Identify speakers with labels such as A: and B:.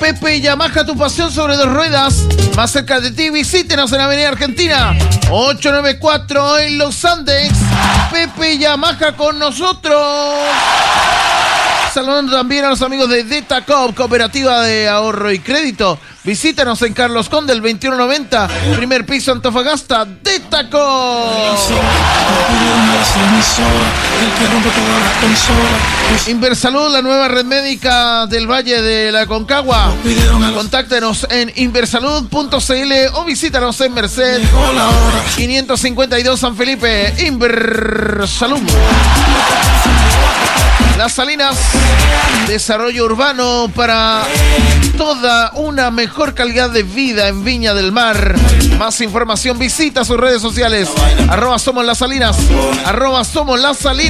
A: Pepe Yamaha, tu pasión sobre dos ruedas. Más cerca de ti, visítenos en Avenida Argentina 894 en Los Andes. Pepe Yamaha con nosotros. Saludando también a los amigos de Detacop, Cooperativa de Ahorro y Crédito. Visítanos en Carlos Conde, el 2190, primer piso, Antofagasta. Detacop. Inversalud, la nueva red médica del Valle de la Aconcagua. Contáctenos en inversalud.cl o visítanos en Merced 552 San Felipe. Inversalud. Las Salinas, desarrollo urbano para toda una mejor calidad de vida en Viña del Mar. Más información, visita sus redes sociales. @somos las Salinas. @somos las Salinas.